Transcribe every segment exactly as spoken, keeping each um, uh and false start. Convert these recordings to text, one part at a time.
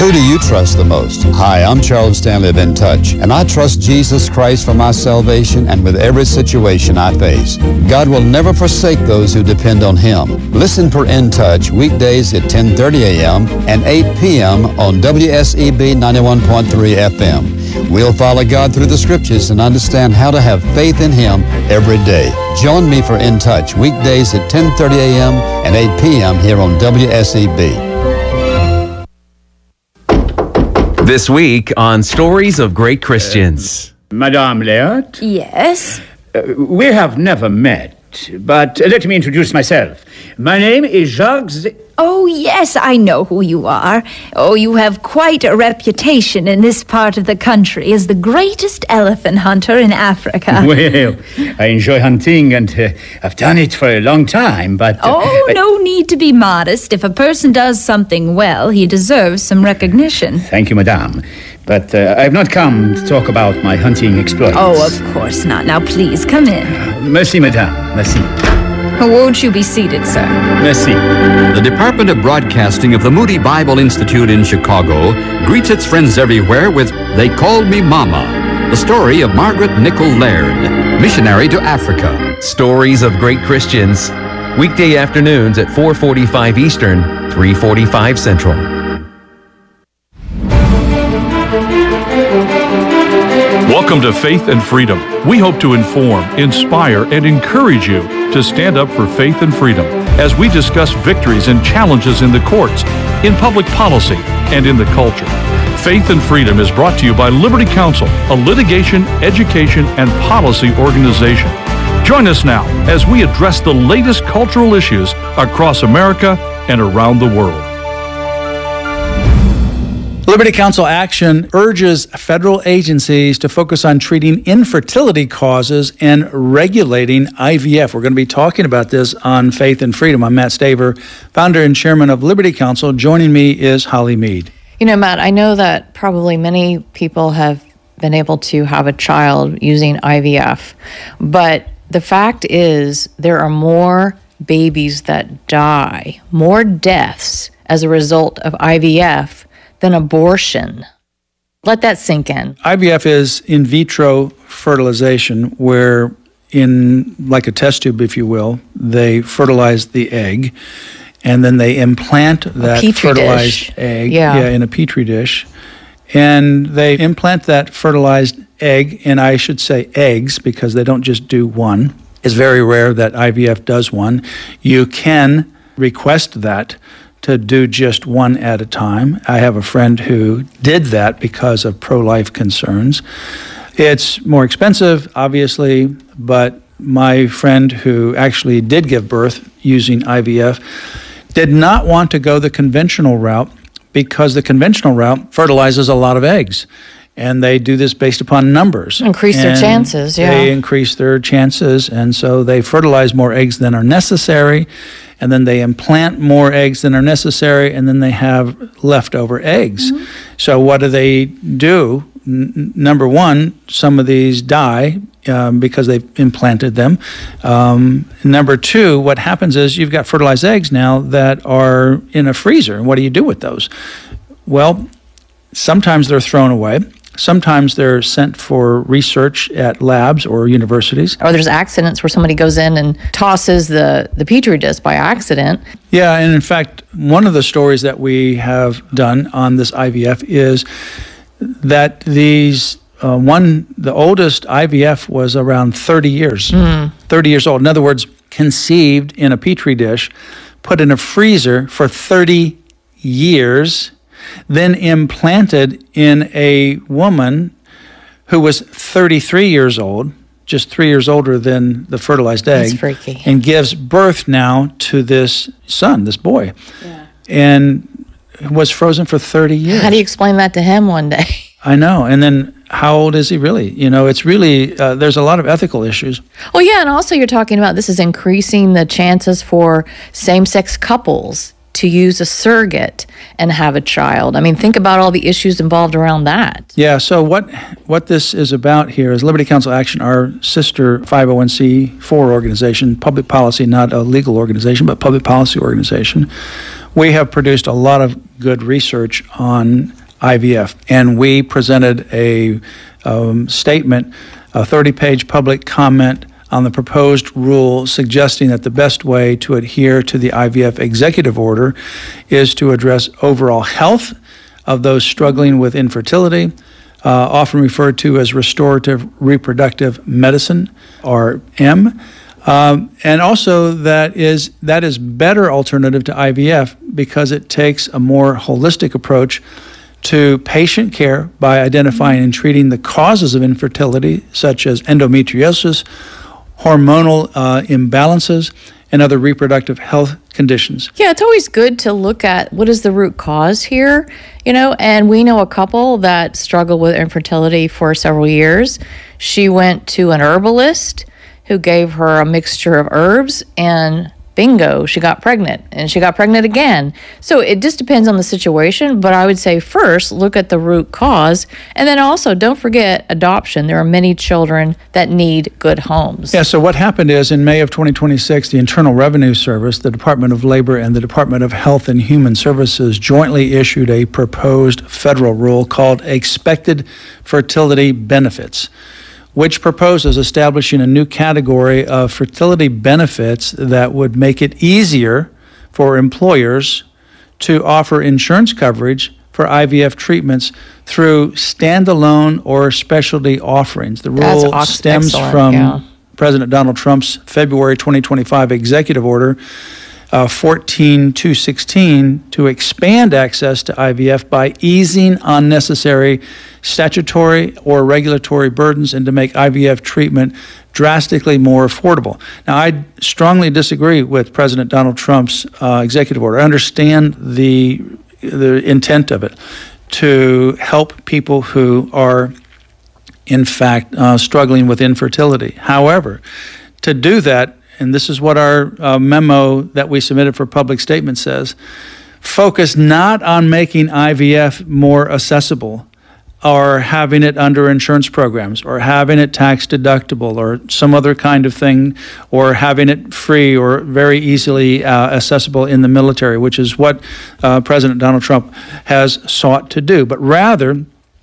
Who do you trust the most? Hi, I'm Charles Stanley of In Touch, and I trust Jesus Christ for my salvation and with every situation I face. God will never forsake those who depend on Him. Listen for In Touch weekdays at ten thirty a.m. and eight p.m. on W S E B ninety-one point three F M. We'll follow God through the Scriptures and understand how to have faith in Him every day. Join me for In Touch weekdays at ten thirty a.m. and eight p.m. here on W S E B. This week on Stories of Great Christians. Uh, Madame Léotte? Yes? Uh, we have never met, but uh, let me introduce myself. My name is Jacques... Z- Oh, yes, I know who you are. Oh, you have quite a reputation in this part of the country as the greatest elephant hunter in Africa. Well, I enjoy hunting and uh, I've done it for a long time, but... Uh, oh, I- no need to be modest. If a person does something well, he deserves some recognition. Thank you, Madame. But uh, I've not come to talk about my hunting exploits. Oh, of course not. Now, please, come in. Merci, Madame. Merci. Won't you be seated, sir? Merci. The Department of Broadcasting of the Moody Bible Institute in Chicago greets its friends everywhere with They Called Me Mama, the story of Margaret Nichol Laird, missionary to Africa. Stories of Great Christians. Weekday afternoons at four forty-five Eastern, three forty-five Central. Welcome to Faith and Freedom. We hope to inform, inspire, and encourage you to stand up for faith and freedom as we discuss victories and challenges in the courts, in public policy, and in the culture. Faith and Freedom is brought to you by Liberty Counsel, a litigation, education, and policy organization. Join us now as we address the latest cultural issues across America and around the world. Liberty Counsel Action urges federal agencies to focus on treating infertility causes and regulating I V F. We're going to be talking about this on Faith and Freedom. I'm Matt Staver, founder and chairman of Liberty Counsel. Joining me is Holly Mead. You know, Matt, I know that probably many people have been able to have a child using I V F, but the fact is there are more babies that die, more deaths as a result of I V F than abortion. Let that sink in. I V F is in vitro fertilization, where in like a test tube, if you will, they fertilize the egg, and then they implant that fertilized dish. egg Yeah. yeah, in a petri dish, and they implant that fertilized egg, and I should say eggs because they don't just do one. It's very rare that I V F does one. You can request that to do just one at a time. I have a friend who did that because of pro-life concerns. It's more expensive, obviously, but my friend who actually did give birth using I V F did not want to go the conventional route because the conventional route fertilizes a lot of eggs. And they do this based upon numbers. Increase their And chances, yeah. They increase their chances, and so they fertilize more eggs than are necessary, and then they implant more eggs than are necessary, and then they have leftover eggs. Mm-hmm. So what do they do? N- number one, some of these die um, because they've implanted them. Um, number two, what happens is you've got fertilized eggs now that are in a freezer. And what do you do with those? Well, sometimes they're thrown away. Sometimes they're sent for research at labs or universities. Or there's accidents where somebody goes in and tosses the, the petri dish by accident. Yeah, and in fact, one of the stories that we have done on this I V F is that these, uh, one, the oldest I V F was around thirty years, mm. thirty years old. In other words, conceived in a petri dish, put in a freezer for thirty years, then implanted in a woman who was thirty-three years old, just three years older than the fertilized egg. That's freaky. And gives birth now to this son, this boy. Yeah. And was frozen for thirty years. How do you explain that to him one day? I know. And then how old is he really? You know, it's really, uh, there's a lot of ethical issues. Well, yeah, and also you're talking about this is increasing the chances for same-sex couples to use a surrogate and have a child. I mean, think about all the issues involved around that. Yeah, so what what this is about here is Liberty Counsel Action, our sister five oh one c four organization, public policy, not a legal organization, but public policy organization. We have produced a lot of good research on I V F. And we presented a um, statement, a thirty-page public comment on the proposed rule suggesting that the best way to adhere to the I V F executive order is to address overall health of those struggling with infertility, uh, often referred to as restorative reproductive medicine, or M. Um, and also that is that is better alternative to I V F because it takes a more holistic approach to patient care by identifying and treating the causes of infertility, such as endometriosis, hormonal uh, imbalances, and other reproductive health conditions. Yeah, it's always good to look at what is the root cause here, you know, and we know a couple that struggled with infertility for several years. She went to an herbalist who gave her a mixture of herbs, and bingo, she got pregnant, and she got pregnant again. So it just depends on the situation, but I would say first, look at the root cause, and then also don't forget adoption. There are many children that need good homes. Yeah, so what happened is in May of twenty twenty-six, the Internal Revenue Service, the Department of Labor, and the Department of Health and Human Services jointly issued a proposed federal rule called Expected Fertility Benefits, which proposes establishing a new category of fertility benefits that would make it easier for employers to offer insurance coverage for I V F treatments through standalone or specialty offerings. The rule That's stems excellent, from yeah. President Donald Trump's February twenty twenty-five executive order Uh, fourteen two sixteen to expand access to I V F by easing unnecessary statutory or regulatory burdens and to make I V F treatment drastically more affordable. Now, I strongly disagree with President Donald Trump's uh, executive order. I understand the the intent of it to help people who are, in fact, uh, struggling with infertility. However, to do that, and this is what our uh, memo that we submitted for public statement says, focus not on making I V F more accessible or having it under insurance programs or having it tax deductible or some other kind of thing, or having it free or very easily uh, accessible in the military, which is what uh, President Donald Trump has sought to do, but rather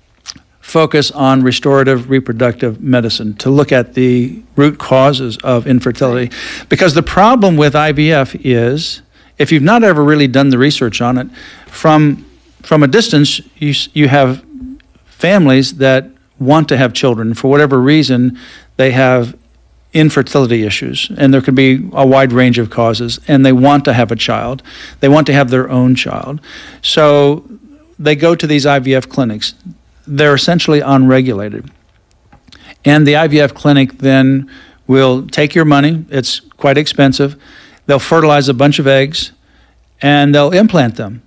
focus on restorative reproductive medicine to look at the root causes of infertility. Because the problem with I V F is, if you've not ever really done the research on it, from from a distance, you you have families that want to have children. For whatever reason, they have infertility issues, and there could be a wide range of causes, and they want to have a child. They want to have their own child. So they go to these I V F clinics. They're essentially unregulated. And the I V F clinic then will take your money. It's quite expensive. They'll fertilize a bunch of eggs, and they'll implant them.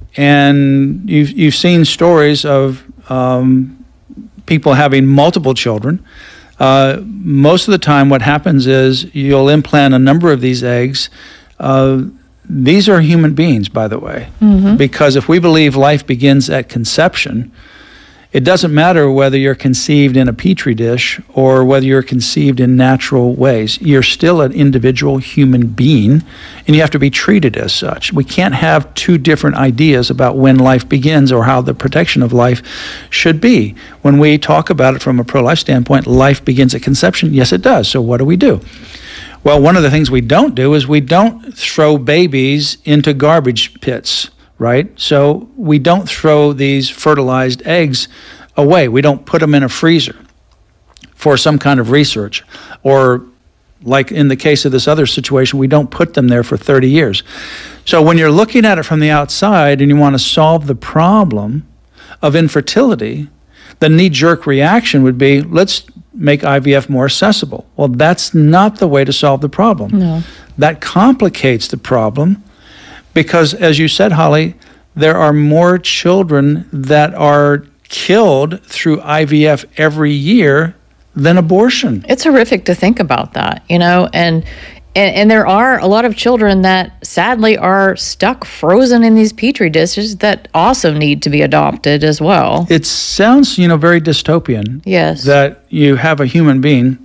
And you've, you've seen stories of um, people having multiple children. Uh, most of the time what happens is you'll implant a number of these eggs. Uh, these are human beings, by the way, mm-hmm. because if we believe life begins at conception, it doesn't matter whether you're conceived in a petri dish or whether you're conceived in natural ways. You're still an individual human being, and you have to be treated as such. We can't have two different ideas about when life begins or how the protection of life should be. When we talk about it from a pro-life standpoint, life begins at conception. Yes, it does. So what do we do? Well, one of the things we don't do is we don't throw babies into garbage pits. Right? So we don't throw these fertilized eggs away. We don't put them in a freezer for some kind of research. Or like in the case of this other situation, we don't put them there for thirty years. So when you're looking at it from the outside and you want to solve the problem of infertility, the knee-jerk reaction would be, let's make I V F more accessible. Well, that's not the way to solve the problem. No. That complicates the problem. Because, as you said, Holly, there are more children that are killed through I V F every year than abortion. It's horrific to think about that, you know, and, and and there are a lot of children that sadly are stuck frozen in these petri dishes that also need to be adopted as well. It sounds, you know, very dystopian. Yes. That you have a human being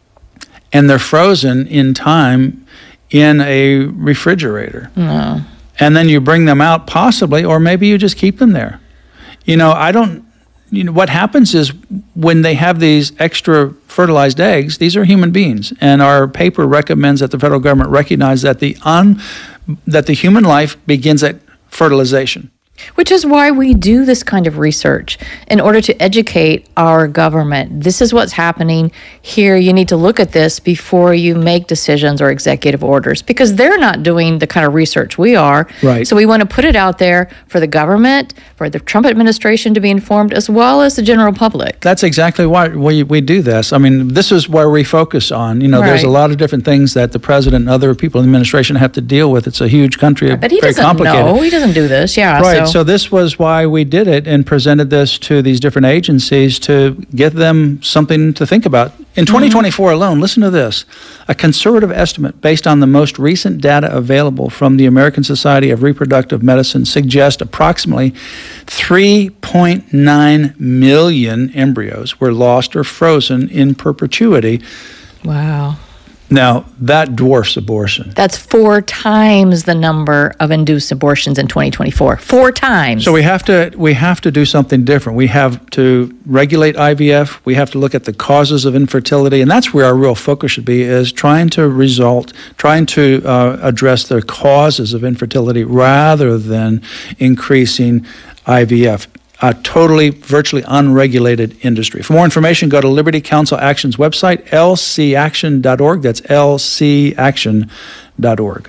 and they're frozen in time in a refrigerator. No. And then you bring them out possibly, or maybe you just keep them there. You know, I don't, you know, what happens is when they have these extra fertilized eggs, these are human beings. And our paper recommends that the federal government recognize that the un, that the human life begins at fertilization. Which is why we do this kind of research, in order to educate our government. This is what's happening here. You need to look at this before you make decisions or executive orders, because they're not doing the kind of research we are. Right. So we want to put it out there for the government, for the Trump administration to be informed, as well as the general public. That's exactly why we, we do this. I mean, this is where we focus on. You know, Right. there's a lot of different things that the president and other people in the administration have to deal with. It's a huge country, But he very doesn't complicated. know. He doesn't do this. Yeah. Right. So, So this was why we did it and presented this to these different agencies to get them something to think about. In twenty twenty-four alone, listen to this. A conservative estimate based on the most recent data available from the American Society of Reproductive Medicine suggests approximately three point nine million embryos were lost or frozen in perpetuity. wow. Now, that dwarfs abortion. That's four times the number of induced abortions in twenty twenty-four. Four times. So we have to we have to do something different. We have to regulate I V F. We have to look at the causes of infertility, and that's where our real focus should be: is trying to result, trying to uh, address the causes of infertility rather than increasing I V F. A totally, virtually unregulated industry. For more information, go to Liberty Counsel Action's website, L C action dot org. That's L C action dot org.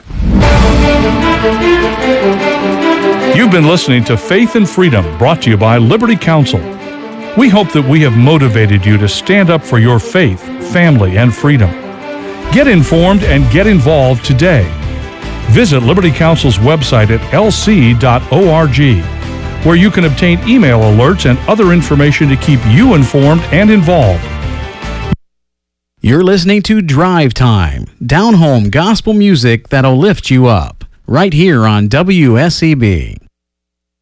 You've been listening to Faith and Freedom, brought to you by Liberty Counsel. We hope that we have motivated you to stand up for your faith, family, and freedom. Get informed and get involved today. Visit Liberty Counsel's website at L C dot org, where you can obtain email alerts and other information to keep you informed and involved. You're listening to Drive Time, down-home gospel music that'll lift you up, right here on W S E B.